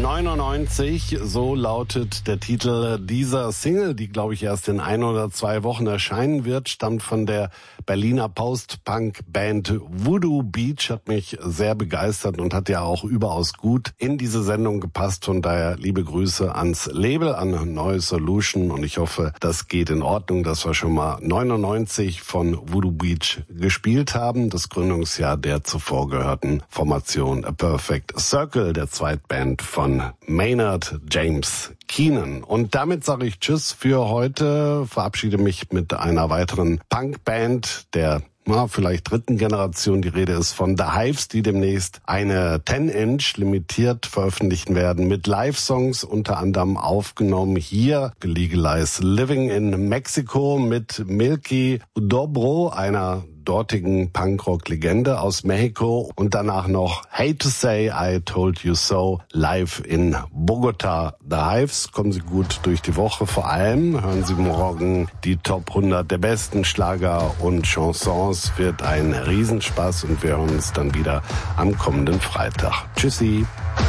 99, so lautet der Titel dieser Single, die, glaube ich, erst in 1 oder 2 Wochen erscheinen wird, stammt von der Berliner Post-Punk-Band Voodoo Beach, hat mich sehr begeistert und hat ja auch überaus gut in diese Sendung gepasst. Von daher liebe Grüße ans Label, an Neue Solution, und ich hoffe, das geht in Ordnung, dass wir schon mal 99 von Voodoo Beach gespielt haben, das Gründungsjahr der zuvor gehörten Formation A Perfect Circle, der Zweitband von Maynard James Keenan. Und damit sage ich Tschüss für heute, verabschiede mich mit einer weiteren Punkband der vielleicht 3. Generation. Die Rede ist von The Hives, die demnächst eine 10-Inch limitiert veröffentlichen werden, mit Live-Songs unter anderem aufgenommen. Hier Legalize Living in Mexico mit Milky Dobro, einer dortigen Punkrock-Legende aus Mexiko, und danach noch Hate to Say I Told You So live in Bogota. The Hives, kommen Sie gut durch die Woche. Vor allem hören Sie morgen die Top 100 der besten Schlager und Chansons. Wird ein Riesenspaß und wir hören uns dann wieder am kommenden Freitag. Tschüssi.